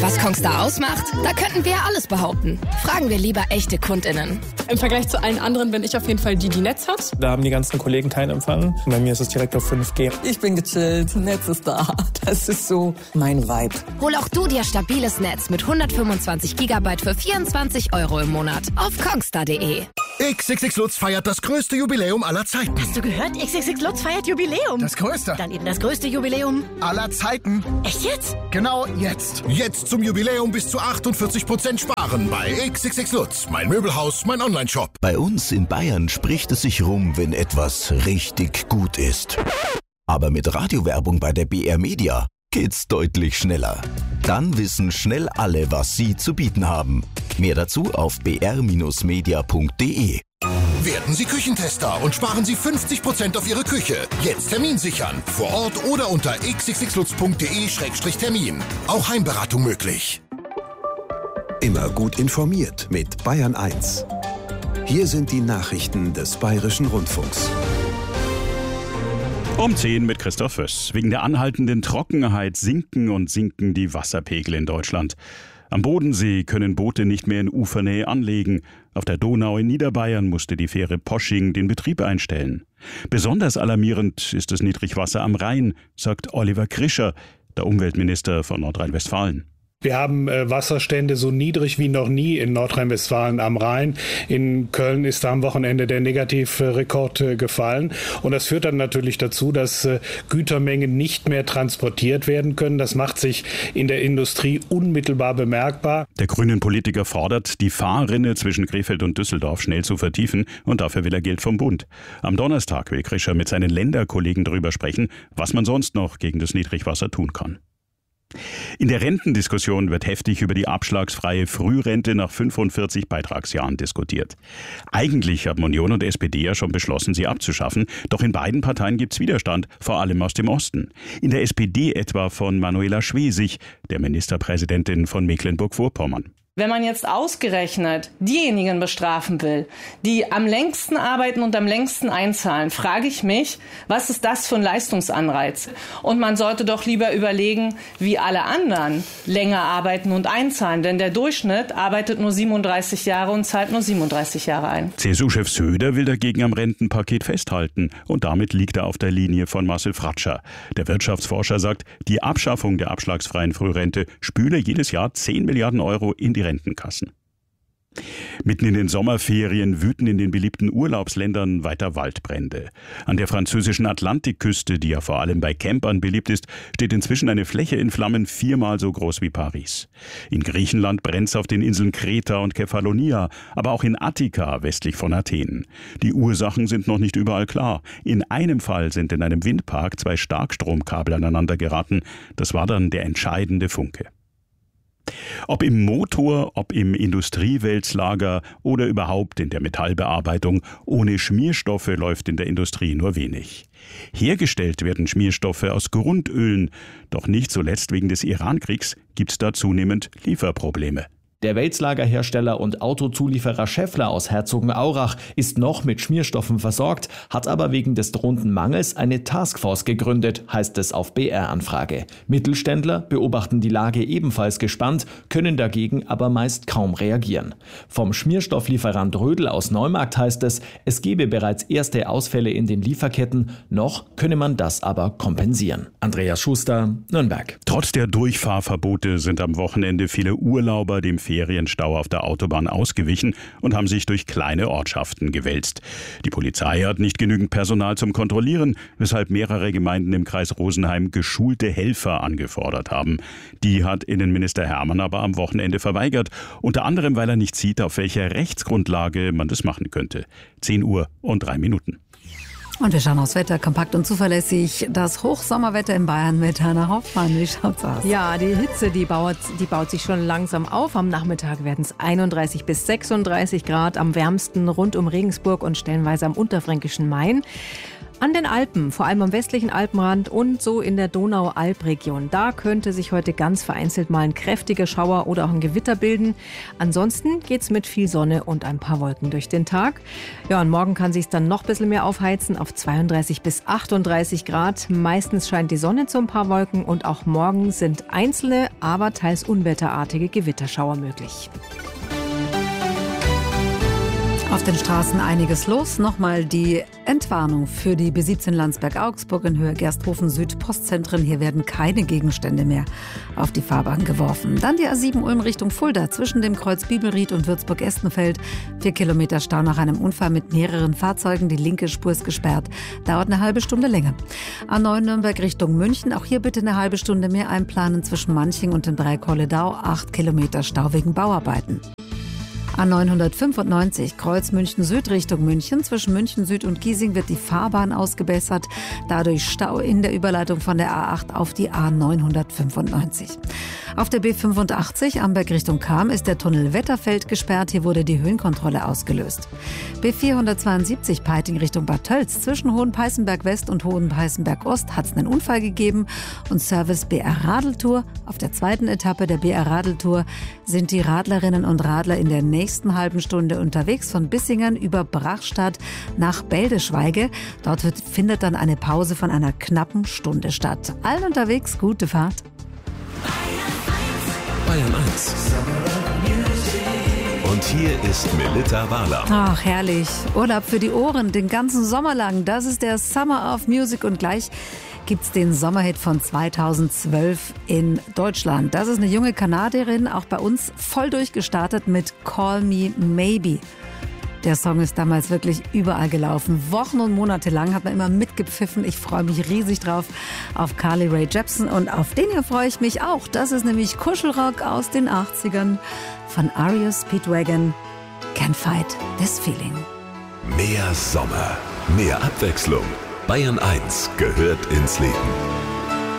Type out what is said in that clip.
Was Kongstar ausmacht? Da könnten wir alles behaupten. Fragen wir lieber echte KundInnen. Im Vergleich zu allen anderen bin ich auf jeden Fall die Netz hat. Da haben die ganzen Kollegen keinen Empfang. Bei mir ist es direkt auf 5G. Ich bin gechillt, Netz ist da. Das ist so mein Vibe. Hol auch du dir stabiles Netz mit 125 GB für 24 € im Monat auf kongstar.de. XXX Lutz feiert das größte Jubiläum aller Zeiten. Hast du gehört? XXX Lutz feiert Jubiläum. Das größte. Dann eben das größte Jubiläum aller Zeiten. Echt jetzt? Genau jetzt. Jetzt zum Jubiläum bis zu 48% sparen bei XXX Lutz. Mein Möbelhaus, mein Onlineshop. Bei uns in Bayern spricht es sich rum, wenn etwas richtig gut ist. Aber mit Radiowerbung bei der BR Media geht's deutlich schneller. Dann wissen schnell alle, was sie zu bieten haben. Mehr dazu auf br-media.de. Werden Sie Küchentester und sparen Sie 50% auf Ihre Küche. Jetzt Termin sichern. Vor Ort oder unter xxxlutz.de/termin. Auch Heimberatung möglich. Immer gut informiert mit Bayern 1. Hier sind die Nachrichten des Bayerischen Rundfunks. Um 10 mit Christoph Föss. Wegen der anhaltenden Trockenheit sinken die Wasserpegel in Deutschland. Am Bodensee können Boote nicht mehr in Ufernähe anlegen. Auf der Donau in Niederbayern musste die Fähre Posching den Betrieb einstellen. Besonders alarmierend ist das Niedrigwasser am Rhein, sagt Oliver Krischer, der Umweltminister von Nordrhein-Westfalen. Wir haben Wasserstände so niedrig wie noch nie in Nordrhein-Westfalen am Rhein. In Köln ist da am Wochenende der Negativrekord gefallen. Und das führt dann natürlich dazu, dass Gütermengen nicht mehr transportiert werden können. Das macht sich in der Industrie unmittelbar bemerkbar. Der grünen Politiker fordert, die Fahrrinne zwischen Krefeld und Düsseldorf schnell zu vertiefen. Und dafür will er Geld vom Bund. Am Donnerstag will Krischer mit seinen Länderkollegen darüber sprechen, was man sonst noch gegen das Niedrigwasser tun kann. In der Rentendiskussion wird heftig über die abschlagsfreie Frührente nach 45 Beitragsjahren diskutiert. Eigentlich haben Union und SPD ja schon beschlossen, sie abzuschaffen. Doch in beiden Parteien gibt's Widerstand, vor allem aus dem Osten. In der SPD etwa von Manuela Schwesig, der Ministerpräsidentin von Mecklenburg-Vorpommern. Wenn man jetzt ausgerechnet diejenigen bestrafen will, die am längsten arbeiten und am längsten einzahlen, frage ich mich, was ist das für ein Leistungsanreiz? Und man sollte doch lieber überlegen, wie alle anderen länger arbeiten und einzahlen. Denn der Durchschnitt arbeitet nur 37 Jahre und zahlt nur 37 Jahre ein. CSU-Chef Söder will dagegen am Rentenpaket festhalten. Und damit liegt er auf der Linie von Marcel Fratscher. Der Wirtschaftsforscher sagt, die Abschaffung der abschlagsfreien Frührente spüle jedes Jahr 10 Milliarden Euro in die Rentenkassen. Mitten in den Sommerferien wüten in den beliebten Urlaubsländern weiter Waldbrände. An der französischen Atlantikküste, die ja vor allem bei Campern beliebt ist, steht inzwischen eine Fläche in Flammen 4-mal so groß wie Paris. In Griechenland brennt's auf den Inseln Kreta und Kefalonia, aber auch in Attika westlich von Athen. Die Ursachen sind noch nicht überall klar. In einem Fall sind in einem Windpark 2 Starkstromkabel aneinander geraten. Das war dann der entscheidende Funke. Ob im Motor, ob im Industriewälzlager oder überhaupt in der Metallbearbeitung, ohne Schmierstoffe läuft in der Industrie nur wenig. Hergestellt werden Schmierstoffe aus Grundölen, doch nicht zuletzt wegen des Irankriegs gibt's da zunehmend Lieferprobleme. Der Wälzlagerhersteller und Autozulieferer Schaeffler aus Herzogenaurach ist noch mit Schmierstoffen versorgt, hat aber wegen des drohenden Mangels eine Taskforce gegründet, heißt es auf BR-Anfrage. Mittelständler beobachten die Lage ebenfalls gespannt, können dagegen aber meist kaum reagieren. Vom Schmierstofflieferant Rödel aus Neumarkt heißt es, es gebe bereits erste Ausfälle in den Lieferketten, noch könne man das aber kompensieren. Andreas Schuster, Nürnberg. Trotz der Durchfahrverbote sind am Wochenende viele Urlauber dem Ferienstau auf der Autobahn ausgewichen und haben sich durch kleine Ortschaften gewälzt. Die Polizei hat nicht genügend Personal zum Kontrollieren, weshalb mehrere Gemeinden im Kreis Rosenheim geschulte Helfer angefordert haben. Die hat Innenminister Hermann aber am Wochenende verweigert, unter anderem, weil er nicht sieht, auf welcher Rechtsgrundlage man das machen könnte. 10:03 Und wir schauen aufs Wetter, kompakt und zuverlässig. Das Hochsommerwetter in Bayern mit Hanna Hoffmann. Wie schaut's aus? Ja, die Hitze, die baut sich schon langsam auf. Am Nachmittag werden es 31 bis 36 Grad, am wärmsten rund um Regensburg und stellenweise am unterfränkischen Main. An den Alpen, vor allem am westlichen Alpenrand und so in der Donau-Alp-Region. Da könnte sich heute ganz vereinzelt mal ein kräftiger Schauer oder auch ein Gewitter bilden. Ansonsten geht's mit viel Sonne und ein paar Wolken durch den Tag. Ja, und morgen kann sich's dann noch ein bisschen mehr aufheizen auf 32 bis 38 Grad. Meistens scheint die Sonne zu ein paar Wolken und auch morgen sind einzelne, aber teils unwetterartige Gewitterschauer möglich. Auf den Straßen einiges los. Nochmal die Entwarnung für die B17 Landsberg-Augsburg in Höhe Gersthofen Süd Postzentren. Hier werden keine Gegenstände mehr auf die Fahrbahn geworfen. Dann die A7 Ulm Richtung Fulda zwischen dem Kreuz Bibelried und Würzburg-Estenfeld. 4 Kilometer Stau nach einem Unfall mit mehreren Fahrzeugen. Die linke Spur ist gesperrt. Dauert eine halbe Stunde länger. A9 Nürnberg Richtung München. Auch hier bitte eine halbe Stunde mehr einplanen zwischen Manching und dem Dreieck Holledau. 8 Kilometer Stau wegen Bauarbeiten. A995 Kreuz München Süd Richtung München. Zwischen München Süd und Giesing wird die Fahrbahn ausgebessert. Dadurch Stau in der Überleitung von der A8 auf die A995. Auf der B85 Amberg Richtung Cham ist der Tunnel Wetterfeld gesperrt. Hier wurde die Höhenkontrolle ausgelöst. B472 Peiting Richtung Bad Tölz. Zwischen Hohenpeißenberg West und Hohenpeißenberg Ost hat es einen Unfall gegeben. Und Service BR Radeltour. Auf der zweiten Etappe der BR Radeltour sind die Radlerinnen und Radler in der nächsten halben Stunde unterwegs von Bissingen über Brachstadt nach Beldeschweige. Dort findet dann eine Pause von einer knappen Stunde statt. Allen unterwegs gute Fahrt. Bayern 1. Und hier ist Melitta Wahler. Ach, herrlich. Urlaub für die Ohren, den ganzen Sommer lang. Das ist der Summer of Music und gleich gibt's den Sommerhit von 2012 in Deutschland. Das ist eine junge Kanadierin, auch bei uns voll durchgestartet mit Call Me Maybe. Der Song ist damals wirklich überall gelaufen. Wochen und Monate lang hat man immer mitgepfiffen. Ich freue mich riesig drauf auf Carly Rae Jepsen und auf den hier freue ich mich auch. Das ist nämlich Kuschelrock aus den 80ern von REO Speedwagon. Can't Fight This Feeling. Mehr Sommer, mehr Abwechslung. Bayern 1 gehört ins Leben.